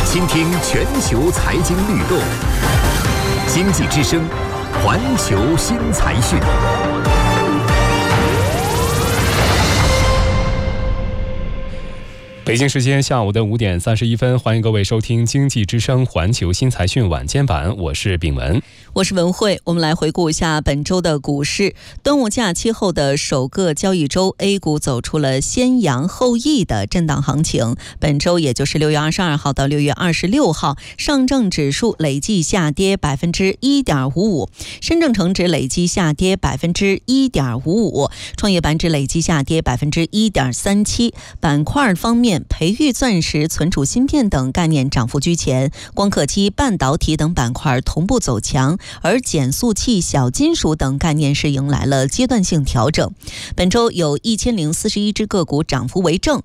倾听全球财经律动，经济之声，环球新财讯。 北京时间下午的5点31分，欢迎各位收听经济之声环球新财讯晚间版，我是炳文。 我是文慧。我们来回顾一下本周的股市。端午假期后的首个交易周 ，A 股走出了先扬后抑的震荡行情。本周也就是6月22号到6月26号，上证指数累计下跌 1.55%， 深证成指累计下跌 1.55%， 创业板指累计下跌 1.37%。板块方面，培育钻石、存储芯片等概念涨幅居前，光刻机、半导体等板块同步走强，而减速器、小金属等概念是迎来了阶段性调整。本周有1041只个股涨幅为正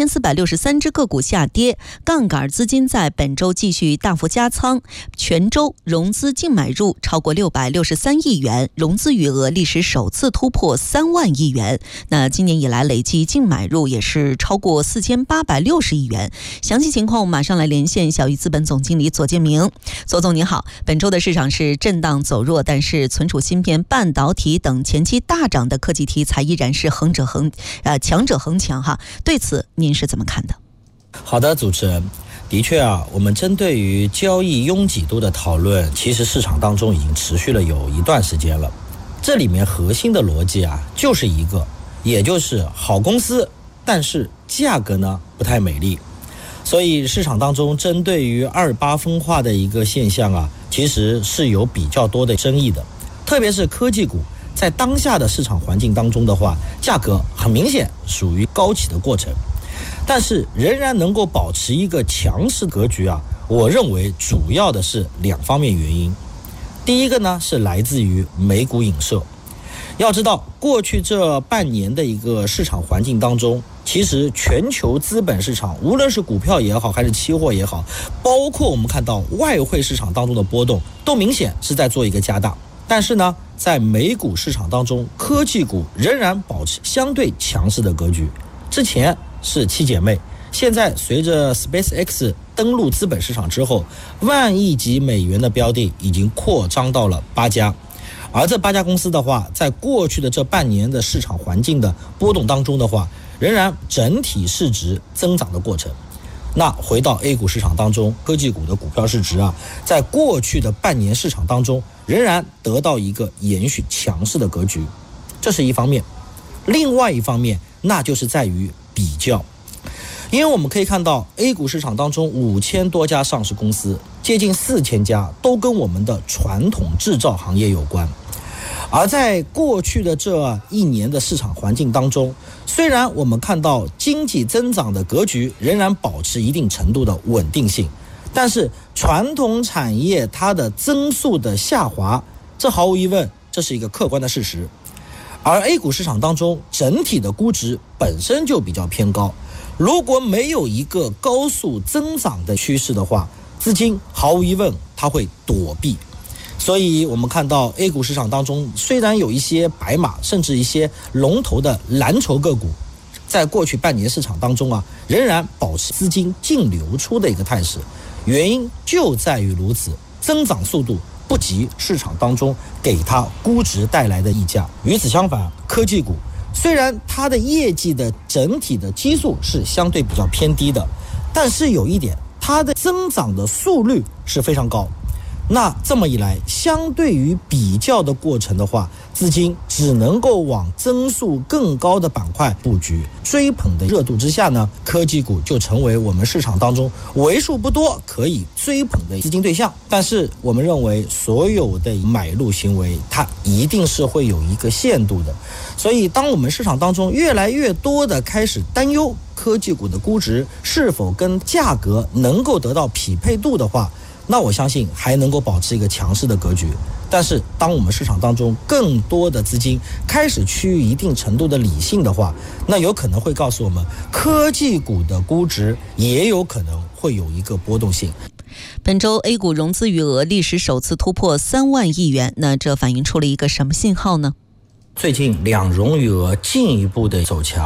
，4463只个股下跌，杠杆资金在本周继续大幅加仓，全周融资净买入超过663亿元，融资余额历史首次突破3万亿元。那今年以来累计净买入也是超过4860亿元。详细情况我们马上来连线小鱼资本总经理左建明。左总您好，本周的市场是震荡走弱，但是存储芯片、半导体等前期大涨的科技题材依然是强者恒强哈。对此您是怎么看的？ 好的，主持人，的确啊，我们针对于交易拥挤度的讨论，其实市场当中已经持续了有一段时间了。这里面核心的逻辑啊，就是一个，也就是好公司，但是价格呢不太美丽。所以市场当中针对于28分化的一个现象啊，其实是有比较多的争议的。特别是科技股在当下的市场环境当中的话，价格很明显属于高企的过程，但是仍然能够保持一个强势格局啊，我认为主要的是2方面原因。第一个呢是来自于美股影射。要知道过去这半年的一个市场环境当中，其实全球资本市场无论是股票也好还是期货也好，包括我们看到外汇市场当中的波动，都明显是在做一个加大。但是呢，在美股市场当中，科技股仍然保持相对强势的格局。之前是7姐妹，现在随着 SpaceX 登陆资本市场之后，万亿级美元的标的已经扩张到了8家。而这8家公司的话，在过去的这半年的市场环境的波动当中的话，仍然整体市值增长的过程。那回到 A 股市场当中，科技股的股票市值啊，在过去的半年市场当中仍然得到一个延续强势的格局，这是一方面。另外一方面，那就是在于比较。因为我们可以看到 A 股市场当中5000多家上市公司，接近4000家都跟我们的传统制造行业有关。而在过去的这一年的市场环境当中，虽然我们看到经济增长的格局仍然保持一定程度的稳定性，但是传统产业它的增速的下滑，这毫无疑问这是一个客观的事实。而 A 股市场当中整体的估值本身就比较偏高，如果没有一个高速增长的趋势的话，资金毫无疑问它会躲避。所以我们看到 A 股市场当中，虽然有一些白马，甚至一些龙头的蓝筹个股，在过去半年市场当中啊，仍然保持资金净流出的一个态势。原因就在于如此，增长速度不及市场当中给它估值带来的溢价。与此相反，科技股虽然它的业绩的整体的基数是相对比较偏低的，但是有一点，它的增长的速率是非常高。那这么一来，相对于比较的过程的话，资金只能够往增速更高的板块布局。追捧的热度之下呢，科技股就成为我们市场当中为数不多可以追捧的资金对象。但是我们认为，所有的买入行为它一定是会有一个限度的。所以当我们市场当中越来越多的开始担忧科技股的估值是否跟价格能够得到匹配度的话，那我相信还能够保持一个强势的格局。但是当我们市场当中更多的资金开始趋于一定程度的理性的话，那有可能会告诉我们，科技股的估值也有可能会有一个波动性。 本周 A 股融资余额历史首次突破3万亿元，那这反映出了一个什么信号呢？ 最近两融余额进一步的走强，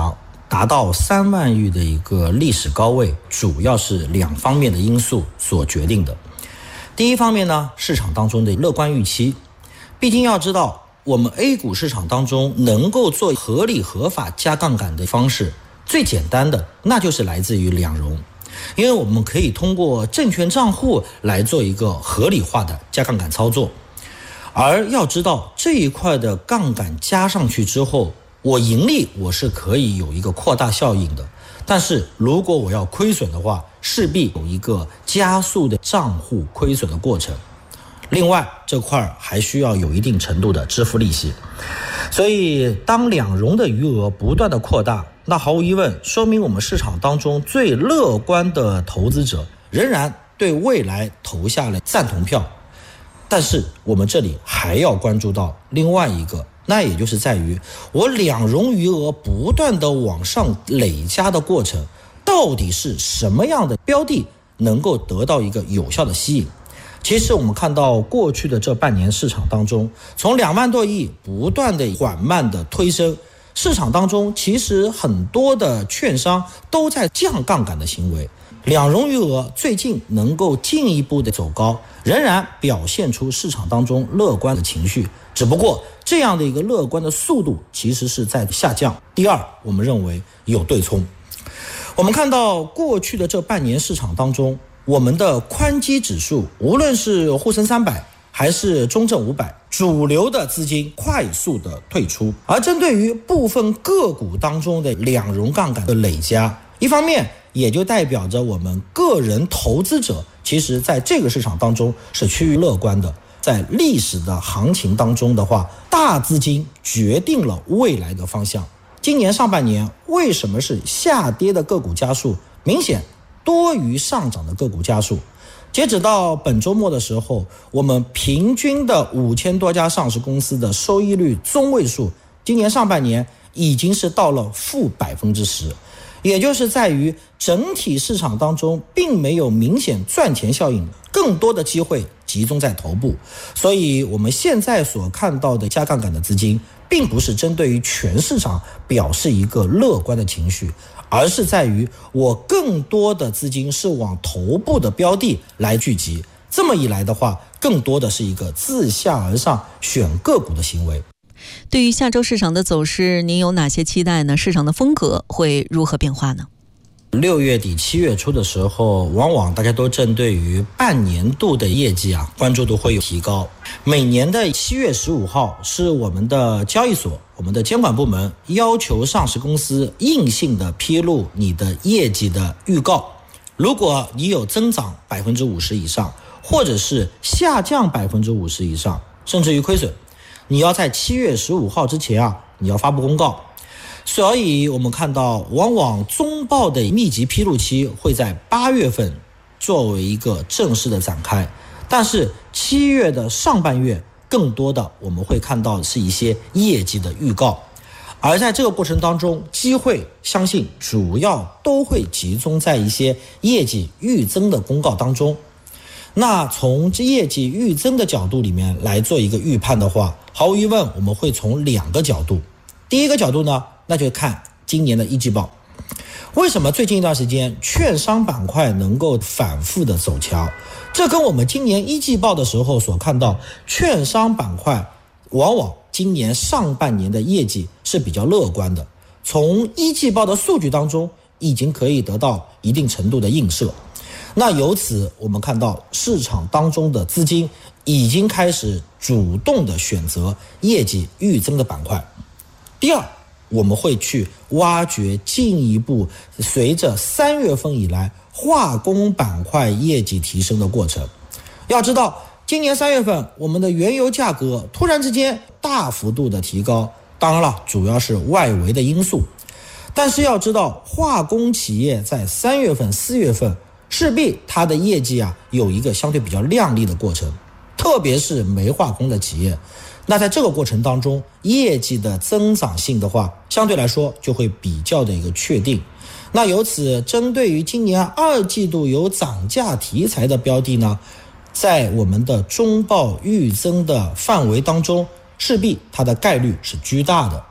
达到3万亿的一个历史高位，主要是2方面的因素所决定的。第一方面呢，市场当中的乐观预期。毕竟要知道，我们 A 股市场当中能够做合理合法加杠杆的方式，最简单的那就是来自于两融。因为我们可以通过证券账户来做一个合理化的加杠杆操作，而要知道这一块的杠杆加上去之后，我盈利我是可以有一个扩大效应的，但是如果我要亏损的话，势必有一个加速的账户亏损的过程。另外这块还需要有一定程度的支付利息，所以当两融的余额不断的扩大，那毫无疑问说明我们市场当中最乐观的投资者仍然对未来投下了赞同票。但是我们这里还要关注到另外一个，那也就是在于我两融余额不断的往上累加的过程，到底是什么样的标的能够得到一个有效的吸引。其实我们看到过去的这半年市场当中，从2万多亿不断的缓慢的推升，市场当中其实很多的券商都在降杠杆的行为，两融余额最近能够进一步的走高，仍然表现出市场当中乐观的情绪，只不过这样的一个乐观的速度其实是在下降。第二，我们认为有对冲。我们看到过去的这半年市场当中，我们的宽基指数，无论是沪深300还是中证500，主流的资金快速的退出，而针对于部分个股当中的两融杠杆的累加，一方面也就代表着我们个人投资者其实在这个市场当中是趋于乐观的。在历史的行情当中的话，大资金决定了未来的方向。今年上半年为什么是下跌的个股家数明显多于上涨的个股家数？截止到本周末的时候，我们平均的5000多家上市公司的收益率中位数，今年上半年已经是到了负10%，也就是在于整体市场当中并没有明显赚钱效应，更多的机会集中在头部。所以我们现在所看到的加杠杆的资金，并不是针对于全市场表示一个乐观的情绪，而是在于我更多的资金是往头部的标的来聚集。这么一来的话，更多的是一个自下而上选个股的行为。 对于下周市场的走势，您有哪些期待呢？市场的风格会如何变化呢 ？6月底7月初的时候，往往大家都针对于半年度的业绩关注度会有提高。每年的7月15号是我们的交易所，我们的监管部门要求上市公司硬性的披露你的业绩的预告。如果你有增长50%以上，或者是下降50%以上，甚至于亏损，你要在7月15号之前你要发布公告。所以我们看到往往中报的密集披露期会在8月份作为一个正式的展开，但是7月的上半月更多的我们会看到是一些业绩的预告，而在这个过程当中，机会相信主要都会集中在一些业绩预增的公告当中。那从这业绩预增的角度里面来做一个预判的话，毫无疑问我们会从2个角度。第一个角度呢，那就看今年的一季报。为什么最近一段时间券商板块能够反复的走强？这跟我们今年一季报的时候所看到券商板块往往今年上半年的业绩是比较乐观的，从一季报的数据当中已经可以得到一定程度的映射。那由此我们看到市场当中的资金已经开始主动的选择业绩预增的板块。第二，我们会去挖掘进一步随着3月份以来化工板块业绩提升的过程。要知道今年3月份我们的原油价格突然之间大幅度的提高，当然了，主要是外围的因素。但是要知道化工企业在3月份4月份势必它的业绩有一个相对比较亮丽的过程，特别是煤化工的企业。那在这个过程当中，业绩的增长性的话，相对来说就会比较的一个确定。那由此针对于今年2季度有涨价题材的标的呢，在我们的中报预增的范围当中，势必它的概率是居大的。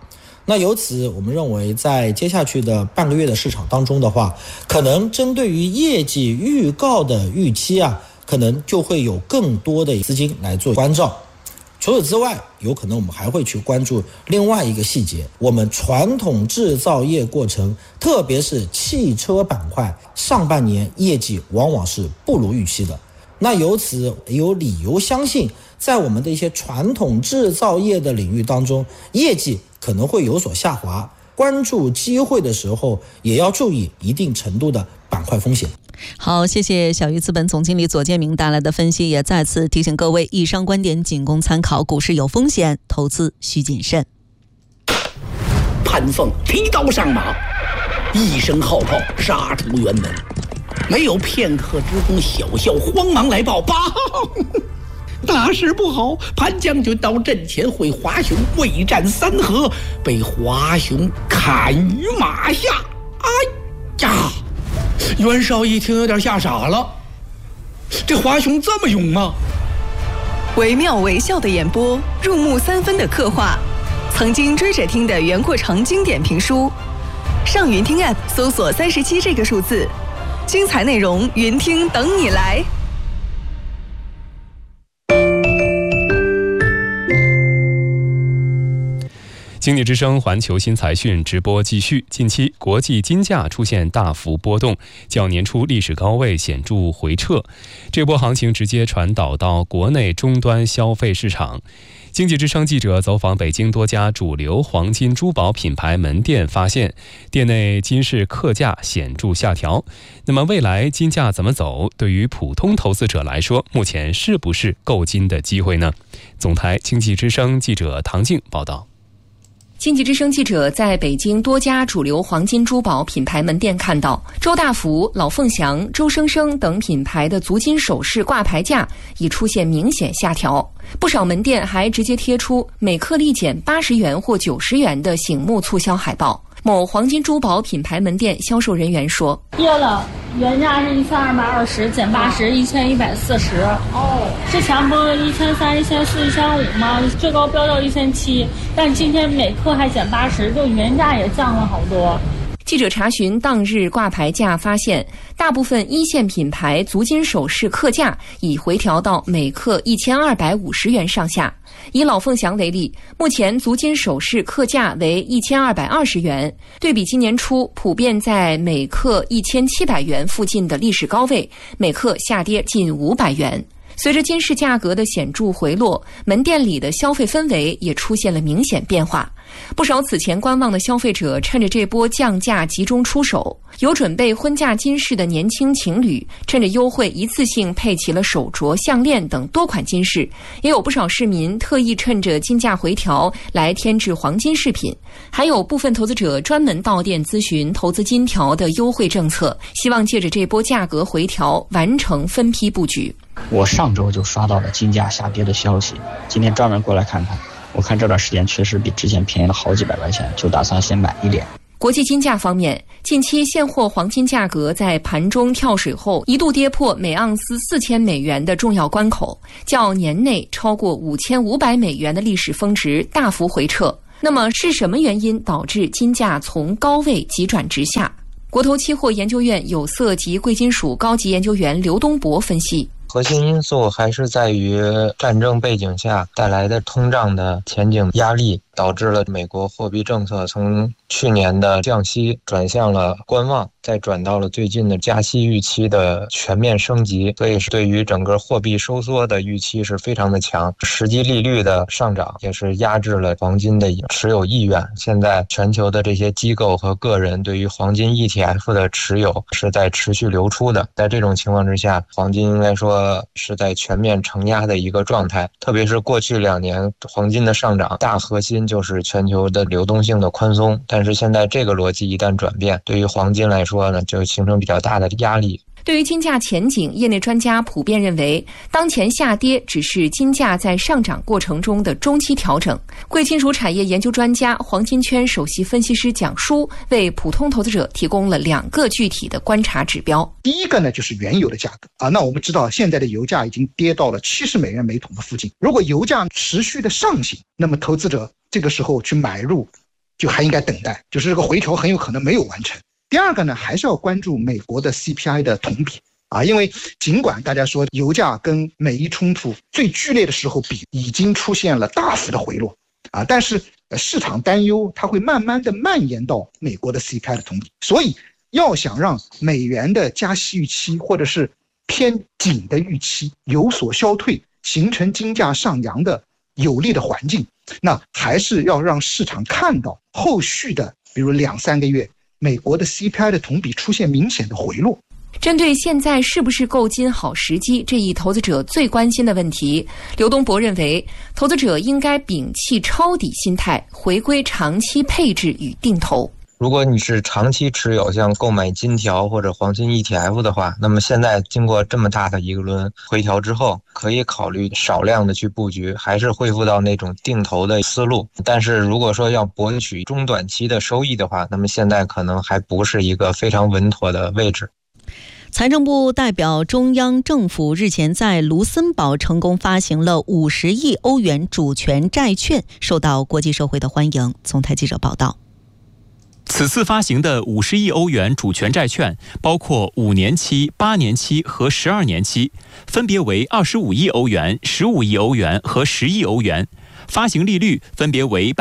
那由此我们认为在接下去的半个月的市场当中的话，可能针对于业绩预告的预期可能就会有更多的资金来做关照。除此之外，有可能我们还会去关注另外一个细节，我们传统制造业过程，特别是汽车板块，上半年业绩往往是不如预期的。那由此有理由相信，在我们的一些传统制造业的领域当中，业绩可能会有所下滑。关注机会的时候，也要注意一定程度的板块风险。 好，谢谢小鱼资本总经理左建明带来的分析，也再次提醒各位，以上观点仅供参考，股市有风险，投资需谨慎。 潘凤提刀上马，一声号炮杀出辕门，没有片刻之功，小校慌忙来报：报，大事不好！潘将军到阵前会华雄未战3合，被华雄砍于马下。哎呀！袁绍一听有点吓傻了，这华雄这么勇吗？ 惟妙惟肖的演播，入木3分的刻画，曾经追着听的袁阔成经典评书。上云听 App 搜索37这个数字，精彩内容云听等你来。 经济之声环球新财讯直播继续。近期国际金价出现大幅波动，较年初历史高位显著回撤，这波行情直接传导到国内终端消费市场。经济之声记者走访北京多家主流黄金珠宝品牌门店，发现店内金饰客价显著下调。那么未来金价怎么走？对于普通投资者来说，目前是不是购金的机会呢？总台经济之声记者唐静报道。 经济之声记者在北京多家主流黄金珠宝品牌门店看到，周大福、老凤祥、周生生等品牌的足金首饰挂牌价已出现明显下调，不少门店还直接贴出每克立减80元或90元的醒目促销海报。某黄金珠宝品牌门店销售人员说： 跌了，原价是1220减80，1140。之前不1300、1400、1500吗？最高飙到1700，但今天每克还减80，就原价也降了好多。 记者查询当日挂牌价，发现大部分一线品牌足金首饰客价已回调到每克1250元上下。以老凤祥为例，目前足金首饰客价为1220元，对比今年初普遍在每克1700元附近的历史高位，每克下跌近500元。随着金饰价格的显著回落，门店里的消费氛围也出现了明显变化。不少此前观望的消费者趁着这波降价集中出手，有准备婚嫁金饰的年轻情侣趁着优惠一次性配齐了手镯、项链等多款金饰，也有不少市民特意趁着金价回调来添置黄金饰品，还有部分投资者专门到店咨询投资金条的优惠政策，希望借着这波价格回调完成分批布局。 我上周就刷到了金价下跌的消息，今天专门过来看看。我看这段时间确实比之前便宜了好几百块钱，就打算先买一点。 国际金价方面，近期现货黄金价格在盘中跳水后，一度跌破每盎司4000美元的重要关口，较年内超过5500美元的历史峰值大幅回撤。那么是什么原因导致金价从高位急转直下？国投期货研究院有色及贵金属高级研究员刘东博分析， 核心因素还是在于战争背景下带来的通胀的前景压力，导致了美国货币政策从去年的降息转向了观望，再转到了最近的加息预期的全面升级，所以是对于整个货币收缩的预期是非常的强。实际利率的上涨也是压制了黄金的持有意愿。现在全球的这些机构和个人对于黄金 ETF 的持有是在持续流出的，在这种情况之下，黄金应该说是在全面承压的一个状态。特别是过去2年黄金的上涨，大核心就是全球的流动性的宽松，但是现在这个逻辑一旦转变，对于黄金来说呢，就形成比较大的压力。 对于金价前景，业内专家普遍认为，当前下跌只是金价在上涨过程中的中期调整。贵金属产业研究专家、黄金圈首席分析师蒋舒为普通投资者提供了2个具体的观察指标。 第一个呢，就是原油的价格啊。那我们知道，现在的油价已经跌到了70美元每桶的附近。如果油价持续的上行，那么投资者这个时候去买入就还应该等待，就是这个回调很有可能没有完成。第二个呢，还是要关注美国的 CPI 的同比因为尽管大家说油价跟美伊冲突最剧烈的时候比已经出现了大幅的回落但是市场担忧它会慢慢的蔓延到美国的 CPI 的同比，所以要想让美元的加息预期或者是偏紧的预期有所消退，形成金价上扬的有利的环境，那还是要让市场看到后续的比如2-3个月美国的 CPI 的同比出现明显的回落。 针对现在是不是购金好时机这一投资者最关心的问题，刘东博认为，投资者应该摒弃抄底心态，回归长期配置与定投。 如果你是长期持有像购买金条或者黄金 ETF 的话，那么现在经过这么大的一个轮回调之后，可以考虑少量的去布局，还是恢复到那种定投的思路。但是如果说要博取中短期的收益的话，那么现在可能还不是一个非常稳妥的位置。 财政部代表中央政府日前在卢森堡成功发行了50亿欧元主权债券，受到国际社会的欢迎。总台记者报道。 此次发行的50亿欧元主权债券包括5年期、8年期和12年期，分别为25亿欧元、15亿欧元和10亿欧元，发行利率分别为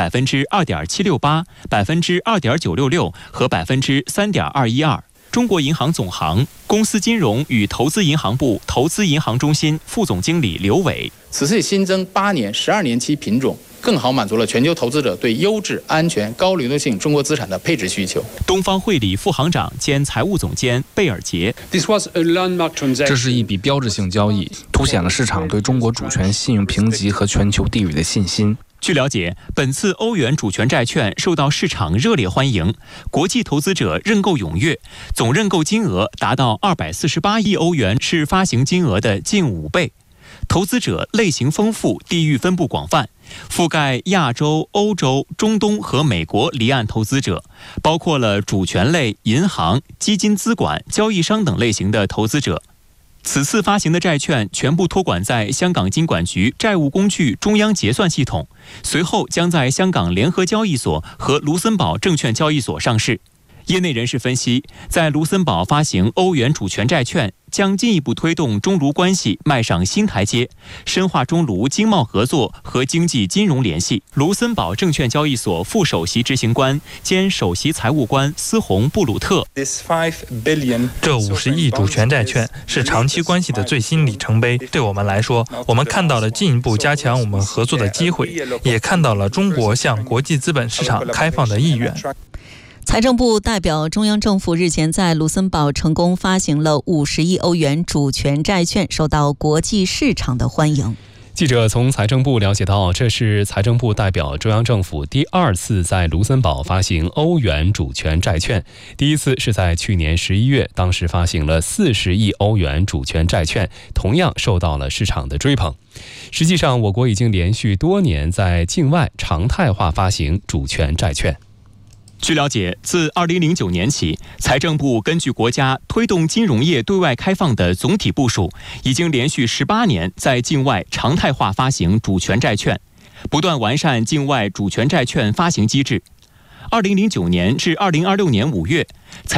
2.768%、2.966% 和 3.212%。中国银行总行公司金融与投资银行部投资银行中心副总经理刘伟， 此次新增8年、12年期品种，更好满足了全球投资者对优质、安全、高流动性中国资产的配置需求。 东方汇理副行长兼财务总监贝尔杰， 这是一笔标志性交易，凸显了市场对中国主权信用评级和全球地位的信心。 据了解，本次欧元主权债券受到市场热烈欢迎，国际投资者认购踊跃，总认购金额达到248亿欧元，是发行金额的近5倍。投资者类型丰富，地域分布广泛，覆盖亚洲、欧洲、中东和美国离岸投资者，包括了主权类、银行、基金资管、交易商等类型的投资者。此次发行的债券全部托管在香港金管局债务工具中央结算系统，随后将在香港联合交易所和卢森堡证券交易所上市。业内人士分析，在卢森堡发行欧元主权债券将进一步推动中卢关系迈上新台阶，深化中卢经贸合作和经济金融联系。卢森堡证券交易所副首席执行官兼首席财务官斯洪布鲁特， 这50亿主权债券是长期关系的最新里程碑。对我们来说，我们看到了进一步加强我们合作的机会，也看到了中国向国际资本市场开放的意愿。 财政部代表中央政府日前在卢森堡成功发行了50亿欧元主权债券，受到国际市场的欢迎。 记者从财政部了解到，这是财政部代表中央政府第2次在卢森堡发行欧元主权债券，第一次是在去年11月，当时发行了40亿欧元主权债券，同样受到了市场的追捧。实际上，我国已经连续多年在境外常态化发行主权债券。据了解，自2009年起，财政部根据国家推动金融业对外开放的总体部署，已经连续18年在境外常态化发行主权债券，不断完善境外主权债券发行机制。2009年至2026年5月，